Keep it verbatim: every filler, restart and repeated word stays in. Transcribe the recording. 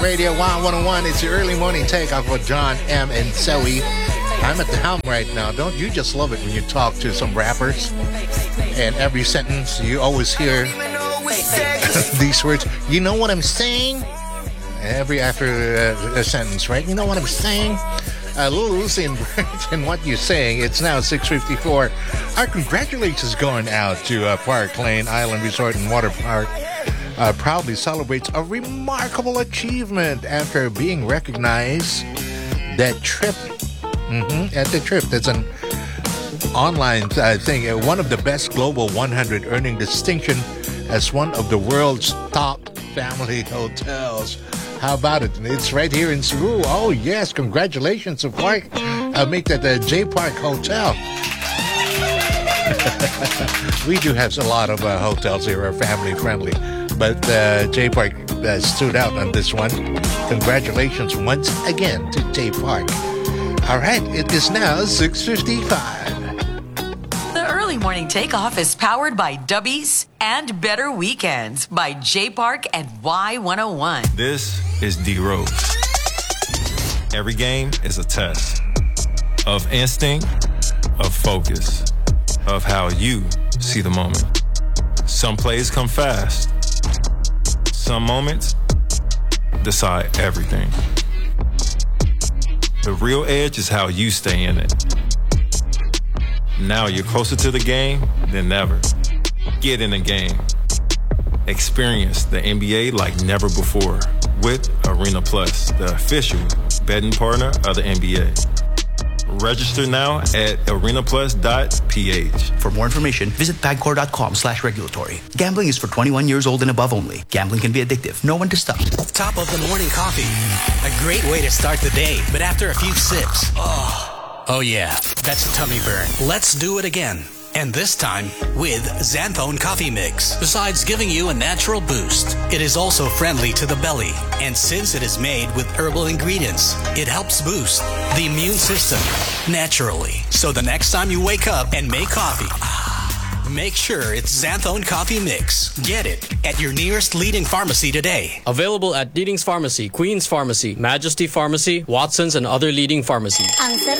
Radio one oh one. It's your early morning takeoff with John M. and Zoe. I'm at the helm right now. Don't you just love it when you talk to some rappers and every sentence you always hear these words? You know what I'm saying? Every after uh, a sentence, right? You know what I'm saying? A little Lucy and Bert and what you're saying. It's now six fifty-four. Our congratulations going out to uh, Park Lane Island Resort and Water Park. Uh, proudly celebrates a remarkable achievement after being recognized that trip mm-hmm, at the trip. That's an online uh, thing. Uh, one of the best global one hundred, earning distinction as one of the world's top family hotels. How about it? It's right here in Cebu. Oh yes, congratulations to Park. Uh, make that the J Park Hotel. We do have a lot of uh, hotels here are family friendly. But uh, J Park uh, stood out on this one. Congratulations once again to J Park. All right, it is now six fifty-five. The early morning takeoff is powered by Dubbies and Better Weekends by J Park and Y one oh one. This is D Rose. Every game is a test of instinct, of focus, of how you see the moment. Some plays come fast. Some moments decide everything. The real edge is how you stay in it. Now you're closer to the game than ever. Get in the game. Experience the N B A like never before with Arena Plus, the official betting partner of the N B A. Register now at arena plus dot p h. For more information, visit pagcor.com slash regulatory. Gambling is for twenty-one years old and above only. Gambling can be addictive. Know when to stop. Top of the morning coffee. A great way to start the day. But after a few sips, oh, oh yeah, that's a tummy burn. Let's do it again. And this time with Xanthone Coffee Mix. Besides giving you a natural boost, it is also friendly to the belly. And since it is made with herbal ingredients, it helps boost the immune system naturally. So the next time you wake up and make coffee, make sure it's Xanthone Coffee Mix. Get it at your nearest leading pharmacy today. Available at Leading's Pharmacy, Queen's Pharmacy, Majesty Pharmacy, Watson's, and other leading pharmacies. Ang sarap